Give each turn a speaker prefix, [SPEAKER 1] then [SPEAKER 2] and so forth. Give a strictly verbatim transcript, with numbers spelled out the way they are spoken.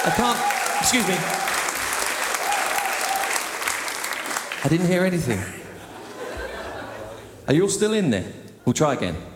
[SPEAKER 1] I can't... Excuse me. I didn't hear anything. Are you all still in there? We'll try again.